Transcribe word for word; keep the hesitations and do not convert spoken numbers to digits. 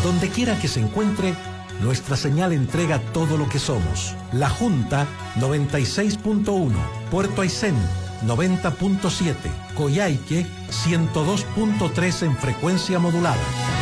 Donde quiera que se encuentre, nuestra señal entrega todo lo que somos. La Junta noventa y seis punto uno, Puerto Aysén noventa punto siete, Coyhaique ciento dos punto tres en frecuencia modulada.